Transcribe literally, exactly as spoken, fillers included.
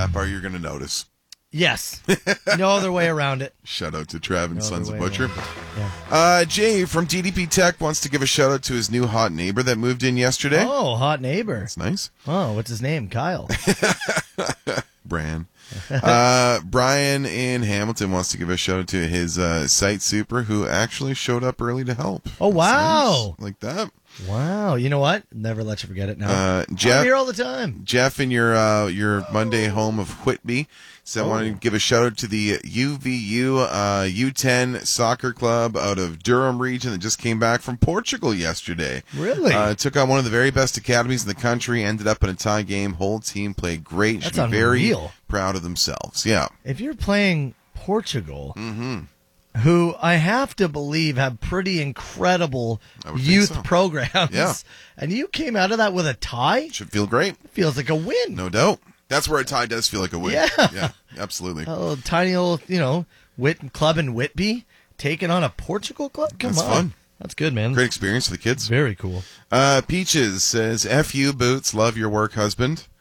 that part you're going to notice. Yes. No other way around it. Shout out to Trav and No Sons of other way Butcher. Yeah. Uh, Jay from D D P Tech wants to give a shout out to his new hot neighbor that moved in yesterday. Oh, hot neighbor. That's nice. Oh, what's his name? Kyle. Bran. uh, Brian in Hamilton wants to give a shout out to his uh, site super who actually showed up early to help. Oh, wow. Nice. Like that. Wow. You know what? Never let you forget it now. Uh, Jeff, I'm here all the time. Jeff in your uh, your Monday home of Whitby said, Oh. I want to give a shout out to the U V U uh, U ten soccer club out of Durham region that just came back from Portugal yesterday. Really? Uh, took on one of the very best academies in the country, ended up in a tie game. Whole team played great. That's Should be very unreal. proud of themselves. Yeah. If you're playing Portugal, Mm-hmm. who I have to believe have pretty incredible I would think youth so. programs, Yeah. and you came out of that with a tie, Should feel great. it feels like a win. No doubt. That's where a tie does feel like a win. Yeah. Yeah, absolutely. Oh, tiny little, you know, Whit club in Whitby taking on a Portugal club. Come That's on, fun. That's good, man. Great experience for the kids. Very cool. Uh, Peaches says, F you, Boots. Love your work, husband.